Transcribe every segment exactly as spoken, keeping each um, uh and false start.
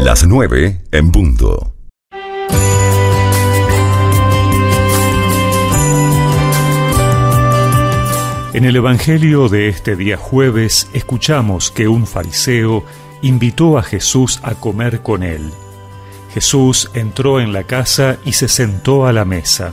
Las nueve en punto. En el Evangelio de este día jueves escuchamos que un fariseo invitó a Jesús a comer con él. Jesús entró en la casa y se sentó a la mesa.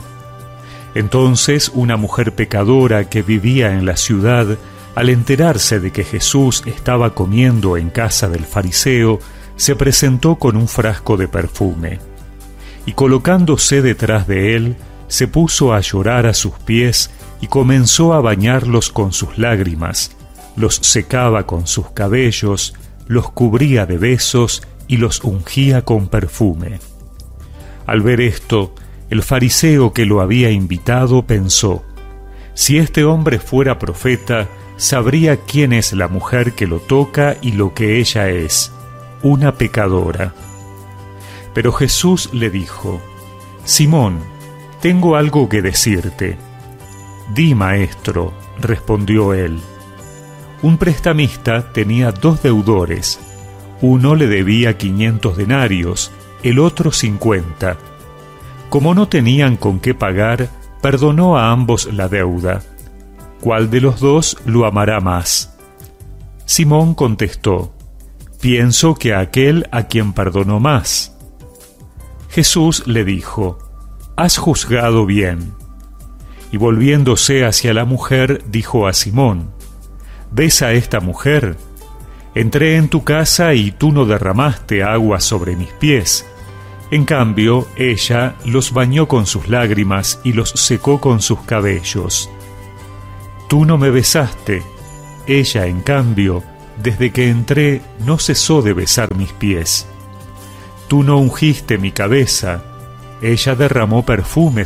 Entonces una mujer pecadora que vivía en la ciudad, al enterarse de que Jesús estaba comiendo en casa del fariseo, se presentó con un frasco de perfume. Y colocándose detrás de él, se puso a llorar a sus pies y comenzó a bañarlos con sus lágrimas, los secaba con sus cabellos, los cubría de besos y los ungía con perfume. Al ver esto, el fariseo que lo había invitado pensó: si este hombre fuera profeta, sabría quién es la mujer que lo toca y lo que ella es, una pecadora. Pero Jesús le dijo: Simón, tengo algo que decirte. Di, maestro, respondió él. Un prestamista tenía dos deudores. Uno le debía quinientos denarios, el otro cincuenta. Como no tenían con qué pagar, perdonó a ambos la deuda. ¿Cuál de los dos lo amará más? Simón contestó: pienso que a aquel a quien perdonó más. Jesús le dijo: has juzgado bien. Y volviéndose hacia la mujer, dijo a Simón: ¿ves a esta mujer? Entré en tu casa y tú no derramaste agua sobre mis pies. En cambio, ella los bañó con sus lágrimas y los secó con sus cabellos. Tú no me besaste. Ella, en cambio, desde que entré, no cesó de besar mis pies. Tú no ungiste mi cabeza. Ella derramó perfume